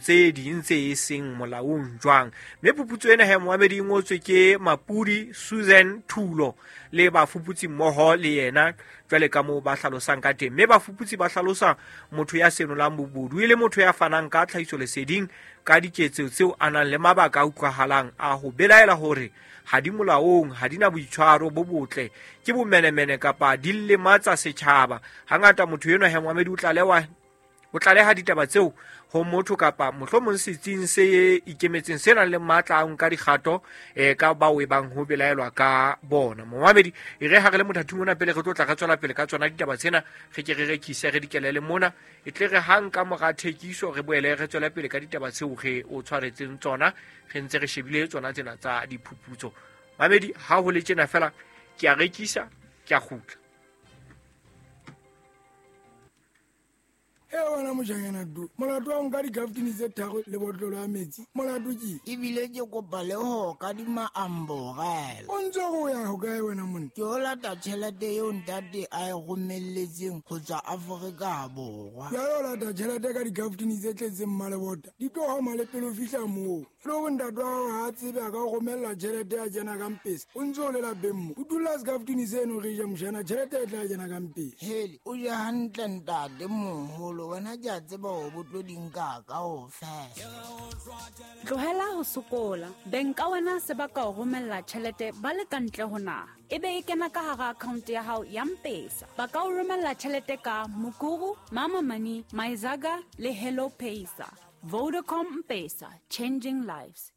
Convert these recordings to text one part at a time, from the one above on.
tse ding tse seng molaong jwang. Mme phuputso ena Mohammed e ngotswe ke Mapudi Susan Thulo le bafuputsi mmoho le yena jwale ka moo ba hlalosang ka teng. Mme bafuputsi ba hlalosa motho ya senolang bobodu e le motho ya fanang ka tlhahiso leseding ka diketso tseo a nang le mabaka a utlwahalang a ho belaela hore ha di molaong, ha di na boitshwaro bo botle, ke bomenemene kapa di lematsa setjhaba. Hangata motho enwa Mohammed o tlaleha ditaba tseo ho motho kapa mohlomong setsing se ikemetseng se nang le matla a nka dikgato ka bao e bang ho belaelwa ka bona. Mohammed e re ha re le mothathing mona pele re tlo tla ka tswela pele ka tsona ditaba tsena re ke re rekise re dikelele mona e tle re hang ka mora thekiso re boele re tswela pele ka ditaba tseo re o tshwaretseng tsona re ntse re shebile tsona tsena tsa diphuputso. Mohammed ha ho le tjena fela ke a rekisa ke a khutla. Wena mojanyana du molato wa nka dikaftini tse tharo le botlolo ya metsi molato ke ebile ke kopa le ho ka di maambogela o ntse go ya go kae wena monna ke o lata tšhelete eo ntate a e romelletseng go tswa Aforika Borwa ya yo lata tšhelete ka dikaftini tse tletseng mmalebota di tlo gama le pele o fitlha moo le go ntate wa gago ga a tsebe a ka go romella tšhelete ya jena ka mpesa o ntse o le lapeng mo o dula sekaftini seno re ja mošana tšhelete e tla jena ka mpesa hele o ja hantle ntate moholo wena ke a tseba ho botloding ka ho fela tlohela ho sokola beng ka wena se ba ka o romella tšhelete ba le kantle ho naha ebe e kena ka hara account ya hao ya mpesa ba ka o romella tšhelete ka Mukuru, Mama Money, MyZaga le Hello Paysa. Vodacom Mpesa, changing lives.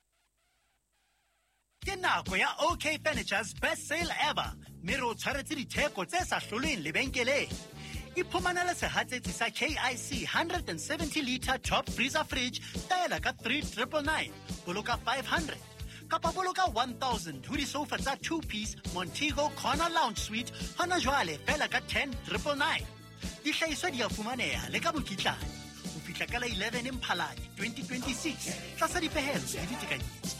Ke nako ya OK Furniture's best sale ever. Mero tshwaretse ditheko tse sa hloleng lebenkeleng. Iphumanele sehatsetsi sa KIC 170 litre top freezer fridge taela ka 3,999 boloka 500 kapa boloka 1,000 ho di-sofa tsa 2-piece Montego Corner Lounge Suite hona jwale fela ka 10,999. Dihlahiswa di a fumaneha le ka mokitlane ho fihla ka la 11 Mphalane 2026 tlasa dipehelo le ditekanyetso.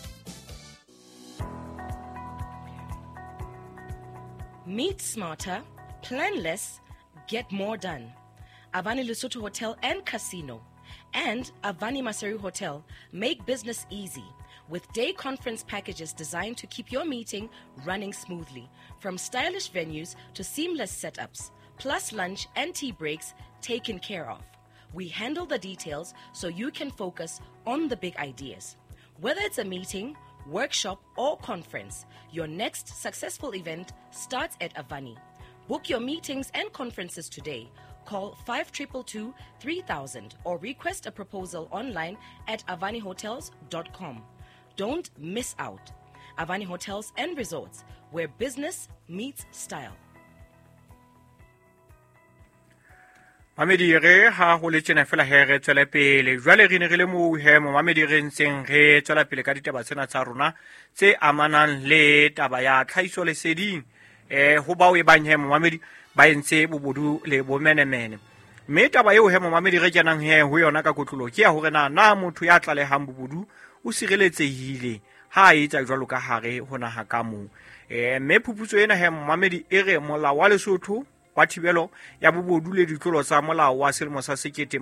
Meet smarter, plan less, get more done. Avani Lesotho Hotel and Casino and Avani Maseru Hotel make business easy with day conference packages designed to keep your meeting running smoothly, from stylish venues to seamless setups, plus lunch and tea breaks taken care of. We handle the details so you can focus on the big ideas. Whether it's a meeting, workshop, or conference, your next successful event starts at Avani. Book your meetings and conferences today. Call 5222-3000 or request a proposal online at avanihotels.com. Don't miss out. Avani Hotels and Resorts, where business meets style. Mamedi re ha ho le tjena fela he re tswela pele jwale re ne re le mo he mo mamedi re ntseng re tswela pele ka ditaba tsena tsa rona tse amanang le taba ya tlhahiso leseding ho bao e bang he mo mamedi ba entse bobodu le bomenemene. Mme taba eo he mo mamedi re kenang he ho yona ka kotlolo ke ya hore na motho ya tlalehang bobodu o sireletsehile ha etsa jwalo ka hare ho naha ka mo mme phuputso ena he mo mamedi e re molao wa Lesotho wa thibelo ya bobodu le ditlolo tsa molao wa selemo sa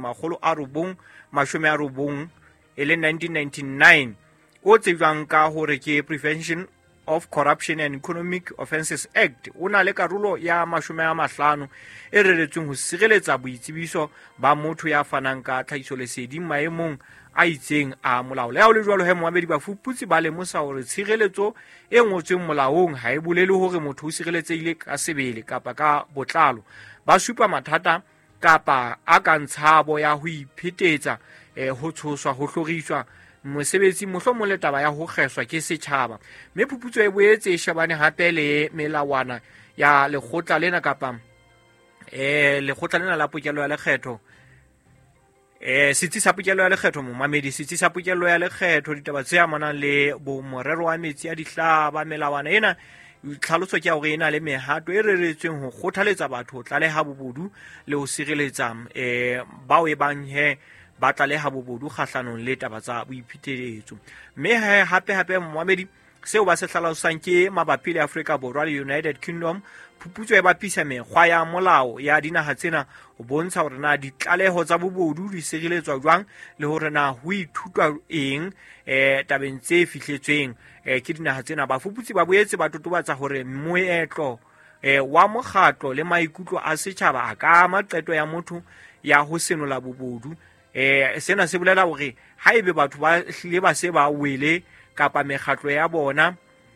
1990 e le 1999 o tsejwang ka hore ke Prevention of Corruption and Economic Offences Act o na le karolo ya 50 e reretsweng ho sireletsa boitsebiso ba motho ya fanang ka tlhahiso leseding maemong a itseng a molao. Le ha o le jwalo he Mohammed bafuputsi ba lemosa hore tshireletso e ngotsweng molaong ha e bolele hore motho o sireletsehile ka sebele kapa ka botlalo. Ba supa mathata kapa a ka ntshabo ya ho iphetetsa ho tshoswa ho hloriswa mosebetsi mohlomong le taba ya ho kgeswa ke setjhaba. Mme phuputso e boetse e shebane hape le melawana ya lekgotla lena kapa lekgotla lena la pokello ya lekgetho setsi sa pokello ya lekgetho momamedi setsi sa pokello ya lekgetho ditaba tse amanang le bo morero wa metsi a dihlaba. Melawana ena tlhaloso ke hore ena le mehato e reretsweng ho kgothaletsa batho ho tlaleha bobodu le ho sireletsa bao e bang he ba tlaleha bobodu kgahlanong le taba tsa boiphetetso. Mme hape Mohammed seo ba se hlalosang ke mabapi le Afrika Borwa le United Kingdom. Phuputso e bapisa mekgwa ya molao ya dinaha tsena ho bontsha hore na ditlaleho tsa bobodu di sireletswa jwang le hore na ho ithutwa eng tabeng tse fihletsweng ke dinaha tsena. Bafuputsi ba boetse ba totobatsa hore moetlo wa mokgatlo le maikutlo a setjhaba a ka ama qeto ya motho ya ho senola bobodu. Sena se bolela hore haebe batho ba hlile ba se ba wele kapa mekgatlo ya bona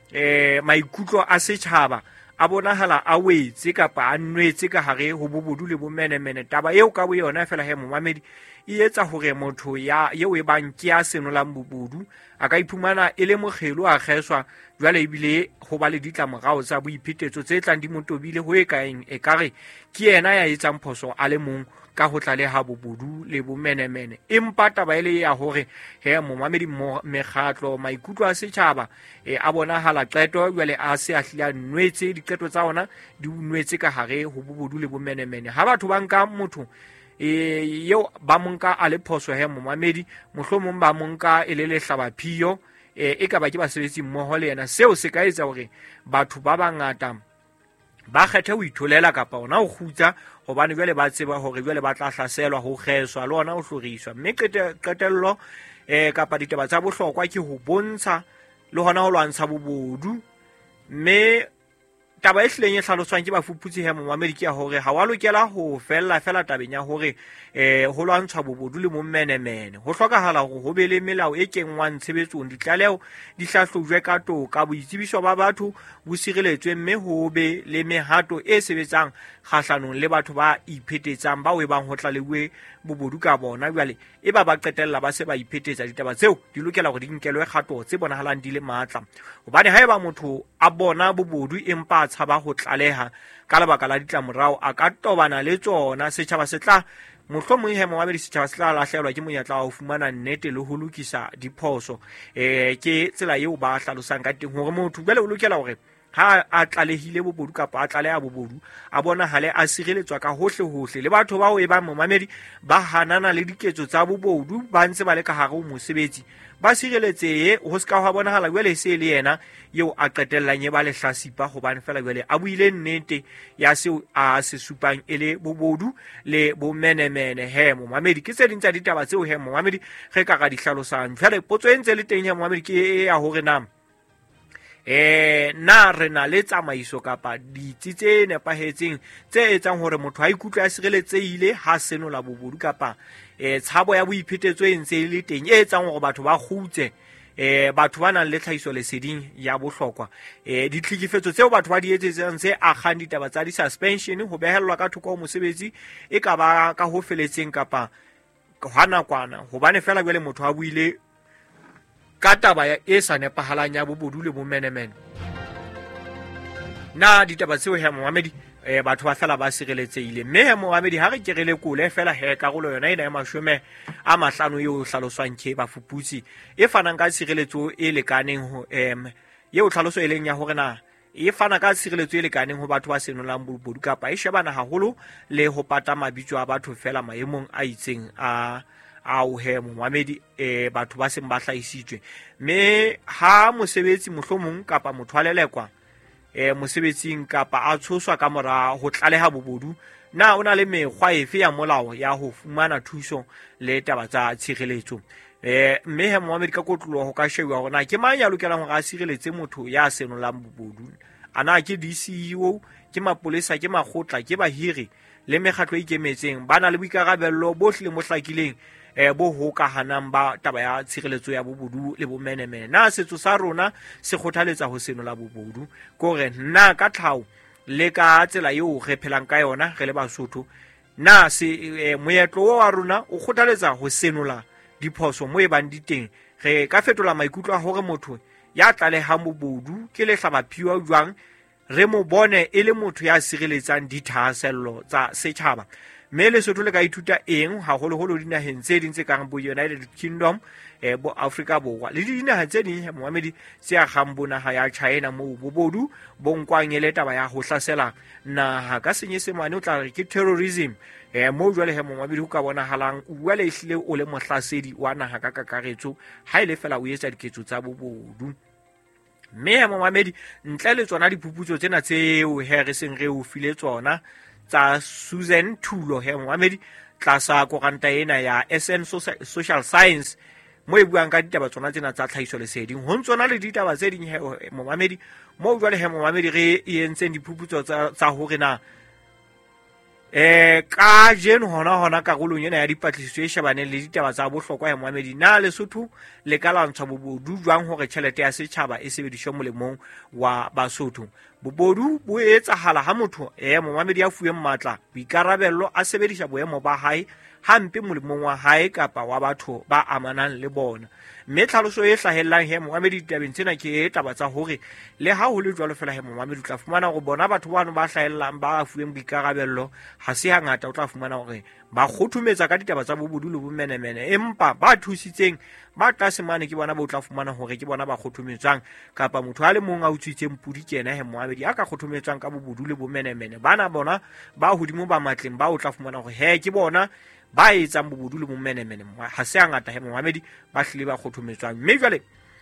maikutlo a setjhaba a bonahala a wetse kapa a nwetse ka hare ho bobodu le bomenemene, taba eo ka bo yona fela he momamedi e etsa hore motho eo e bang ke a senolang bobodu a ka iphumana e le mokgelo a kgeswa, jwale ebile ho ba le ditlamorao tsa boiphetetso tse tlang di motobile ho ekaeng ekare ke yena ya etsang phoso a le mong ka ho tlaleha bobodu le bomenemene. Empa taba ele ya hore he momamedi mekgatlo maikutlo a setjhaba a bonahala qeto jwale a se a hlile a nwetse diqeto tsa ona di nwetse ka hare ho bobodu le bomenemene. Ha batho ba nka motho yeo ba monka a le phoso he momamedi, mohlomong ba monka e le lehlabaphio e ka ba ke basebetsi mmoho le yena, seo se ka etsa hore batho ba bangata ba kgethe ho itholela kapa ona ho khutsa hobane jwale ba tseba hore jwale ba tla hlaselwa ho kgeswa le ona ho hloriswa. Mme qetello kapa ditaba tsa bohlokwa ke ho bontsha le hona ho lwantsha bobodu. Mme taba e hlileng e hlaloswang ke bafuputsi he momamedi ke ya hore ha wa lokela ho fella tabeng ya hore ho lwantshwa bobodu le bomenemene. Ho hlokahala hore ho be le melao e kengwang tshebetsong, ditlaleho di hlahlojwe ka toka, boitsebiso ba batho bo sireletswe, mme ho be le mehato e sebetsang kgahlanong le batho ba iphetetsang bao e bang ho tlaleuwe bobodu ka bona. Jwale e ba qetella ba se ba iphetetsa, ditaba tseo di lokela hore di nkelwe kgato tse bonahalang di le matla, hobane haeba motho a bona bobodu empa a tshaba ho tlaleha ka lebaka la ditlamorao a ka tobana le tsona. Setjhaba se tla mohlomong he momamedi setjhaba se tla lahlehelwa ke monyetla wa ho fumana nnete le ho lokisa diphoso. Ke tsela eo ba hlalosang ka teng hore motho jwale o lokela hore ha a tlalehile bobodu kapa a tlaleha bobodu a bonahale a sireletswa ka hohle le batho bao e bang momamedi ba hanana le diketso tsa bobodu ba ntse ba le ka hare ho mosebetsi ba sireletseye ho ska ha bonahala jwale se le yena eo a qetellang e ba le hlasipa hobane fela jwale a buile nnete ya seo a se supang ele bobodu le bomenemene. He momamedi ke tse ding tsa ditaba tseo he momamedi ge ka ga di hlalosang. Jwale potso e ntse le teng he momamedi ke ya hore na re na le tsamaiso kapa ditsi tse nepahetseng tse etsang hore motho a ikutlwe a sireletsehile ha senola bobodu kapa tshabo ya boiphetetso e ntse le teng e etsang hore batho ba khutse batho ba nang le tlhahiso leseding ya bohlokwa. Ditlhekefetso tseo batho ba di etsetsang tse akgang ditaba tsa di-suspension, ho behellwa ka thoko ho mosebetsi e ka ba ka ho feletseng kapa ha nakwana, hobane fela jwale motho a buile ka taba e sa nepahalang ya bobodu le bomenemene. Na ditaba tseo he momamedi batho ba fela ba sireletsehile. Mme he momamedi ha re ke re lekole fela he karolo yona ena ya 50 eo hlaloswang ke bafuputsi e fanang ka tshireletso e lekaneng ho eo tlhaloso e leng ya hore na e fana ka tshireletso e lekaneng ho batho ba senolang bobodu kapa e shebana haholo le ho pata mabitso a batho fela maemong a itseng ao he momamedi batho ba seng ba hlahisitswe. Mme ha mosebetsi mohlomong kapa motho a lelekwa mosebetsing kapa a tshoswa ka mora ho tlaleha bobodu, na ona le mekgwa efe ya molao ya ho fumana thuso le taba tsa tshireletso. Mme he momamedi ka kotlo ho ka shewa hore na ke mang ya lokelang hore a sireletse motho ya senolang bobodu. Ana ke DCEO, ke mapolesa, ke makgotla, ke bahiri le mekgatlo e ikemetseng ba na le boikarabello bohle le mohlakileng bo hokahanang ba taba ya tshireletso ya bobodu le bomenemene. Na setso sa rona se kgothaletsa ho senola bobodu kore na ka tlhao le ka tsela eo re phelang ka yona re le Basotho, na se moetlo wa rona o kgothaletsa ho senola diphoso mo e bang di teng. Re ka fetola maikutlo a hore motho ya tlalehang bobodu ke le hlabaphiwa jwang re mo bone e le motho ya sireletsang dithahasello tsa setjhaba. Mme Lesotho le ka ithuta eng haholoholo dinaheng tse ding tse kang bo United Kingdom, bo Afrika Borwa le dinaha tse ding momamedi tse akgang bonaha ya China moo bobodu bo nkwang ele taba ya ho hlasela naha ka senyesemane o tla re ke terrorism. Mo jwale he momamedi ho ka bonahalang jwale ehlile o le mohlasedi wa naha ka kakaretso ha ile fela o etsa diketso tsa bobodu. mme he momamedi ntle le tsona diphuputso tsena tseo he re seng re o file tsona tsa Susan Thulo he momamedi tlasa koranta ena ya SN Social Science mo e buang ka ditaba tsona tsena tsa tlhahiso leseding ho ntsona le ditaba tse ding he momamedi mo jwale he momamedi re entseng diphuputso tsa hore na ka jeno hona karolong ena ya dipatlisiso e shebaneng le ditaba tsa bohlokwa he momamedi na Lesotho le ka lwantsha bobodu jwang hore tjhelete ya setjhaba e sebediswe molemong wa Basotho. Bobodu bo etsahala ha motho momamedi ya fuweng matla boikarabello a sebedisa boemo ba hae hampe molemong wa hae kapa wa batho ba amanang le bona. Mme tlhaloso e hlahellang he momamedi ditabeng tsena ke taba tsa hore le ha ho le jwalo fela he momamedi o tla fumana hore bona batho bano ba hlahellang ba fuweng boikarabello ha se hangata o tla fumana hore ba kgothumetsa ka ditaba tsa bobodu le bomenemene, empa ba thusitseng ba tlase mane ke bona ba o tla fumana hore ke bona ba kgothumetsang kapa motho a le mong a utswitseng pudi ke ena he momamedi a ka kgothumetsang ka bobodu le bomenemene. Bana bona ba hodimo ba matleng ba o tla fumana hore he ke bona ba etsang bobodu le bomenemene, ha se hangata he momamedi ba hlile ba kgothumetsang. Mme jwale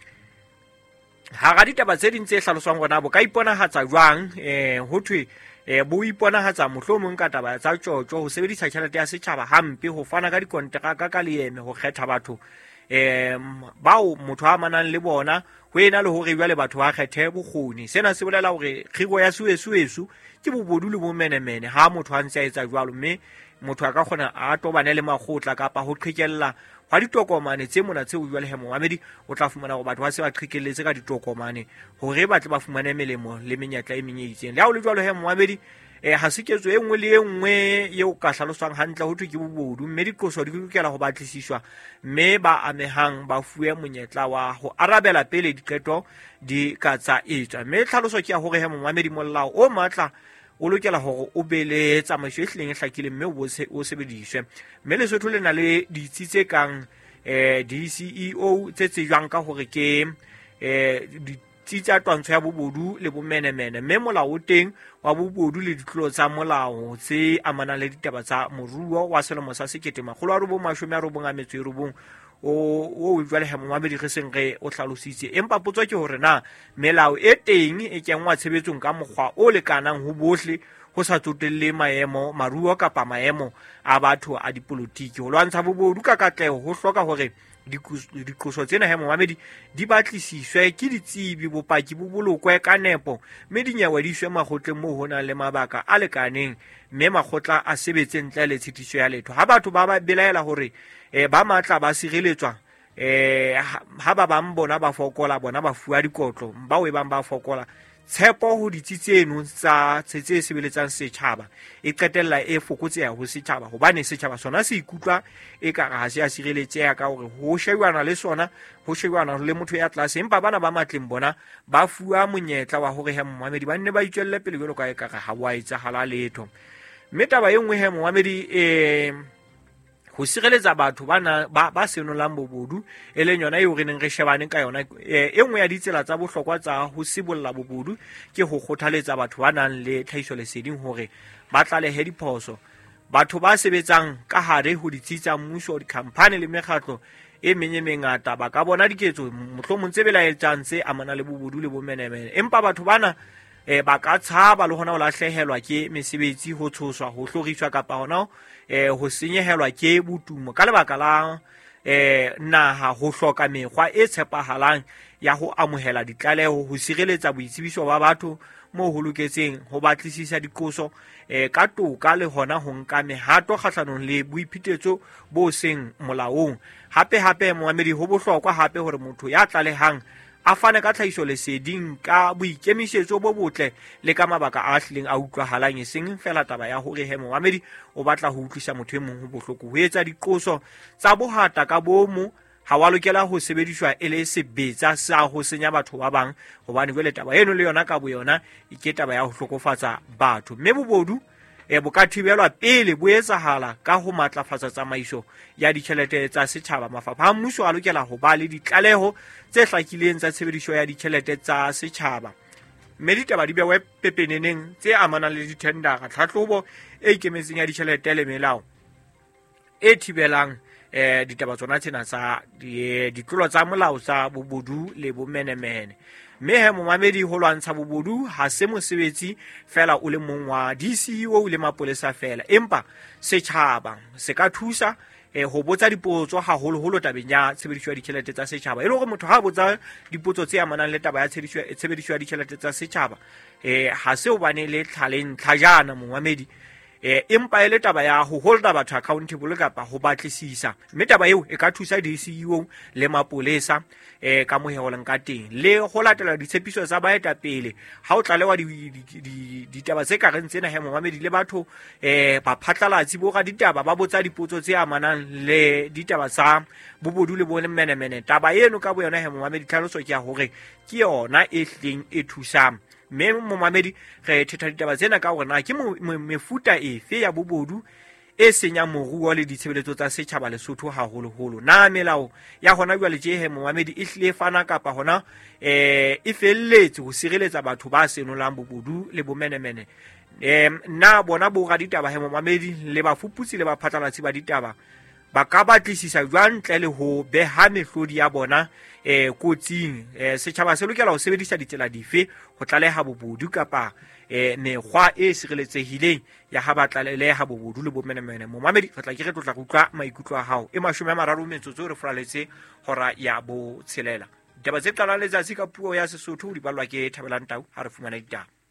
ha ga ditaba tse ding tse hlaloswang gona bo ka iponahatsa jwang ho thwe bo iponahatsa mohlomong ka taba tsa tjotjo ho sebedisa tjhelete ya setjhaba hampe ho fana ka dikonteraka ka leeme ho kgetha batho bao motho a manang le bona ho ena le hore jwale batho ba kgethe bokgoni. Sena se bolela hore kgiro ya suesuesu ke bobodu le bomenemene ha motho a ntse a etsa jwalo, mme motho a ka kgona a tobane le makgotla kapa ho qhekella hwa ditokomane tse mona tseo jwale he momamedi o tla fumana hore batho ba se ba qhekelletse ka ditokomane hore ba tle ba fumane melemo le menyetla e meng e itseng. Le ha o le jwalo he momamedi ha se ketso e nngwe le e nngwe eo ka hlaloswang hantle ho thwe ke bobodu, mme diqoso di lokela ho batlisiswa mme ba amehang ba fuwe monyetla wa ho arabela pele diqeto di ka tsa etswa. Mme tlhaloso ke ya hore he momamedi molao o matla o lokela hore o be le tsamaiso e hlileng e hlakile mme o sebediswe. Mme Lesotho le na le ditsi tse kang DCEO tse tsejwang ka hore ke ditsi tsa twantsho ya bobodu le bomenemene, mme molao o teng wa bobodu le ditlolo tsa molao tse amanang le ditaba tsa moruo wa selemo sa 1999 o jwale he momamedi re seng re o hlalositse. Empa potso ke hore na melao e teng e kengwa tshebetsong ka mokgwa o lekanang ho bohle ho sa tsotelle maemo maruo kapa maemo a batho a dipolotiki. Ho lwantsha bobodu ka katleho ho hloka hore diqoso tsena he momamedi di batlisiswe ke ditsebi, bopaki bo bolokwe ka nepo, mme dinyewe di iswe makgotleng moo ho nang le mabaka a lekaneng, mme makgotla a sebetse ntle le tshitiso ya letho. Ha batho ba belaela hore ba matla ba sireletswa ha ba bang bona ba fokola, bona ba fuwa dikotlo, ba o bang ba fokola, tshepo ho ditsi tseno tsa tse sebeletsang setjhaba e qetella e fokotseha ho setjhaba, hobane setjhaba sona se ikutlwa e ka ha se a sireletseha ka hore ho shebana le sona, ho shebana le motho ya tlase, empa bana ba matleng bona ba fuwa monyetla wa hore he momamedi ba nne ba itjelle pele jwalo ka e ka ha wa etsahala letho. Mme taba e nngwe he momamedi ho sireletsa batho ba senolang bobodu e leng yona eo re neng re shebane ka yona, e nngwe ya ditsela tsa bohlokwa tsa ho sibolla bobodu ke ho kgothaletsa batho ba nang le tlhahiso leseding hore ba tlalehe diphoso. Batho ba sebetsang ka hare ho ditsi tsa mmuso, dikhamphane le mekgatlo e meng e mengata ba ka bona diketso mohlomong tse belaetsang tse amana le bobodu le bomenemene, empa batho bana ba ka tshaba le hona ho lahlehelwa ke mesebetsi, ho tshoswa, ho hloriswa kapa hona ho senyehelwa ke botumo ka lebaka la naha ho hloka mekgwa e tshepahalang ya ho amohela ditlaleho, ho sireletsa boitsebiso ba batho moo ho loketseng, ho batlisisa diqoso ka toka le hona ho nka mehato kgahlanong le boiphitetso bo seng molaong. Hape momamedi ho bohlokwa hape hore motho ya tlalehang a fane ka tlhahiso leseding ka boikemisetso bo botle le ka mabaka a hlileng a utlwahalang, e seng fela taba ya hore he momamedi o batla ho utlwisa motho e mong ho bohloko. Ho etsa diqoso tsa bohata ka bomo ha wa lokela ho sebediswa e le sebetsa sa ho senya batho ba bang, hobane jwale taba eno le yona ka boyona e ke taba ya ho hlokofatsa batho. Mme bobodu bo ka thibelwa pele bo etsahala ka ho matlafatsa tsamaiso ya ditjhelete tsa setjhaba. Mafapha a mmuso a lokela ho ba le ditlaleho tse hlakileng tsa tshebediso ya ditjhelete tsa setjhaba, mme ditaba di bewe pepeneneng tse amanang le dithendara, tlhahlobo e ikemetseng ya ditjhelete le melao e thibelang ditaba tsona tsena tsa ditlolo tsa molao tsa bobodu le bomenemene. mme he momamedi ho lwantsha bobodu ha se mosebetsi fela o le mong wa DCEO le mapolesa fela, empa setjhaba se ka thusa ho botsa dipotso haholo tabeng ya tshebediso ya ditjhelete tsa setjhaba. E le hore motho ha botsa dipotso tse amanang le taba ya tshebediso ya ditjhelete tsa setjhaba ha se o bane le tlhajana momamedi, empa ele taba ya ho holda batho accountable kapa ho batlisisa, mme taba eo e ka thusa DCEO le mapolesa ka moheo leng ka teng le ho latela ditshepiso tsa baetapele ha o tlalewa ditaba tse kareng tsena he momamedi le batho ba phatlalatsi bo ga ditaba ba botsa dipotso tse amanang le ditaba tsa bobodu le bomenemene. Taba eno ka boyona he momamedi tlhaloso ke ya hore ke yona e hleng e thusang, mme momamedi re thetha ditaba tsena ka hore na ke mefuta efe ya bobodu e senyang moruo le ditshebeletso tsa setjhaba Lesotho haholo. Na melao ya hona jwale tje he momamedi e hlile fana kapa hona e felletse ho sireletsa batho ba senolang bobodu le bomenemene. Na bona bo ga ditaba he momamedi le bafuputsi le baphatlalatsi ba ditaba ba ka batlisisa jwang ntle le ho beha mehlodi ya bona kotsing? Setjhaba se lokela ho sebedisa ditsela dife ho tlaleha bobodu kapa mekgwa e sireletsehileng ya ha ba tlaleha bobodu le bomenemene? Momamedi re tla ke re tlotla utlwa maikutlo a hao. 30 metsotso re foraletse hora ya bo tshelela. Ditaba tse qalang letsatsi ka puo ya Sesotho di balwa ke Thabelang Tau ha re fumana ditaba.